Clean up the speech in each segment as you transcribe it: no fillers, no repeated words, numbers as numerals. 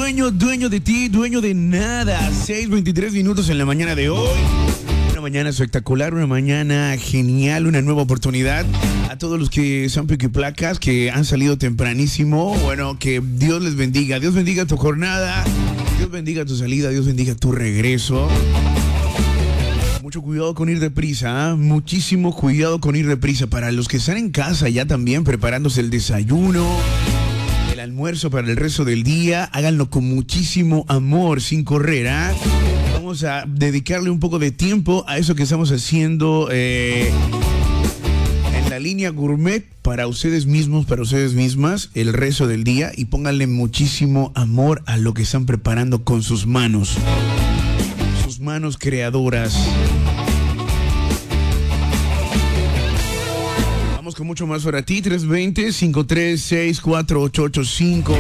dueño de ti, dueño de nada. 6:23 minutos en la mañana de hoy. Una mañana espectacular, una mañana genial, una nueva oportunidad. A todos los que son piquiplacas, que han salido tempranísimo, bueno, que Dios les bendiga. Dios bendiga tu jornada, Dios bendiga tu salida, Dios bendiga tu regreso. Mucho cuidado con ir deprisa, ¿eh? Muchísimo cuidado con ir deprisa. Para los que están en casa ya también preparándose el desayuno, el almuerzo para el resto del día, háganlo con muchísimo amor, sin correr, ¿eh? Vamos a dedicarle un poco de tiempo a eso que estamos haciendo en la línea gourmet para ustedes mismos, para ustedes mismas, el resto del día, y pónganle muchísimo amor a lo que están preparando con sus manos creadoras. Vamos con mucho más para ti. 320-536-4885.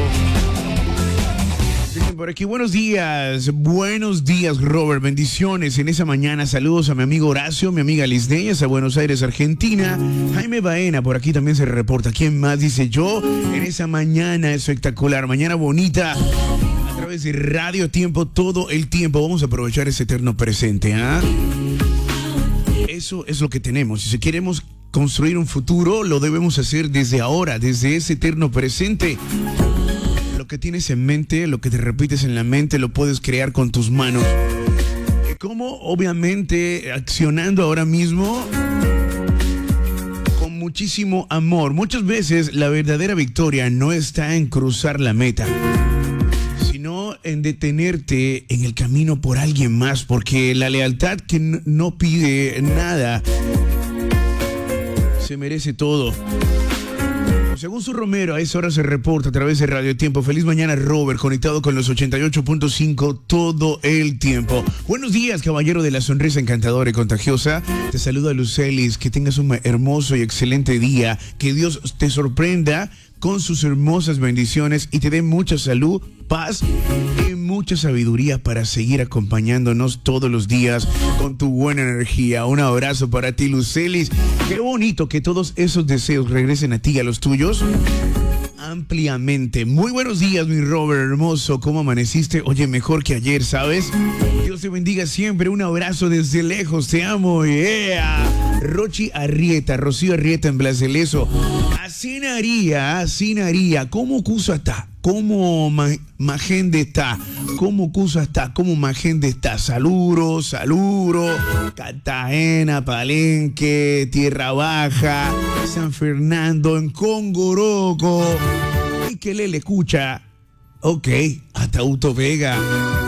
Dicen por aquí, buenos días, Robert, bendiciones en esa mañana. Saludos a mi amigo Horacio, mi amiga Lisney, hasta Buenos Aires, Argentina. Jaime Baena por aquí también se reporta. ¿Quién más? Dice yo, en esa mañana espectacular, mañana bonita, a través de Radio Tiempo, todo el tiempo. Vamos a aprovechar ese eterno presente, ¿ah? Eso es lo que tenemos. Si queremos construir un futuro, lo debemos hacer desde ahora, desde ese eterno presente. Lo que tienes en mente, lo que te repites en la mente, lo puedes crear con tus manos. ¿Cómo? Obviamente accionando ahora mismo con muchísimo amor. Muchas veces la verdadera victoria no está en cruzar la meta, sino en detenerte en el camino por alguien más, porque la lealtad que no pide nada se merece todo. Según su Romero, a esa hora se reporta a través de Radio Tiempo. Feliz mañana, Robert, conectado con los 88.5 todo el tiempo. Buenos días, caballero de la sonrisa encantadora y contagiosa. Te saluda Lucelis. Que tengas un hermoso y excelente día. Que Dios te sorprenda con sus hermosas bendiciones y te dé mucha salud, paz y mucha sabiduría para seguir acompañándonos todos los días con tu buena energía. Un abrazo para ti, Lucelis. Qué bonito que todos esos deseos regresen a ti y a los tuyos ampliamente. Muy buenos días, mi Robert hermoso. ¿Cómo amaneciste? Oye, mejor que ayer, ¿sabes? Dios te bendiga siempre. Un abrazo desde lejos. Te amo. Yeah. Rocío Arrieta en Blaseleso. Así naría. ¿Cómo cusa está? ¿Cómo magende está? ¿Cómo cusa está? ¿Cómo magende está? Saluro, Cartagena, Palenque, Tierra Baja, San Fernando, en Congoroco. Y que le escucha. Ok, hasta Auto Vega.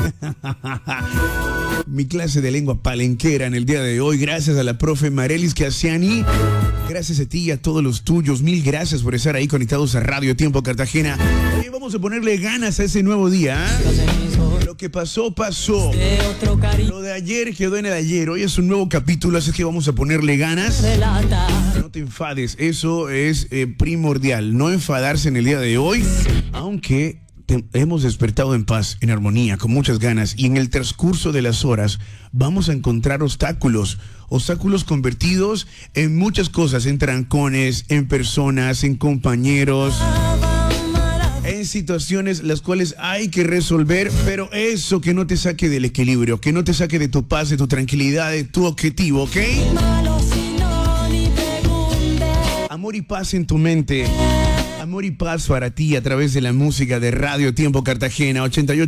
Mi clase de lengua palenquera en el día de hoy, gracias a la profe Marelis Casiani, gracias a ti y a todos los tuyos, mil gracias por estar ahí conectados a Radio Tiempo Cartagena. Hoy vamos a ponerle ganas a ese nuevo día, ¿eh? Lo que pasó. Lo de ayer quedó en el ayer, hoy es un nuevo capítulo, así que vamos a ponerle ganas. No te enfades, eso es primordial, no enfadarse en el día de hoy, aunque hemos despertado en paz, en armonía, con muchas ganas, y en el transcurso de las horas vamos a encontrar obstáculos convertidos en muchas cosas, en trancones, en personas, en compañeros, en situaciones las cuales hay que resolver, pero eso que no te saque del equilibrio, que no te saque de tu paz, de tu tranquilidad, de tu objetivo, ¿ok? Amor y paz en tu mente. Amor y paz para ti a través de la música de Radio Tiempo Cartagena, 88.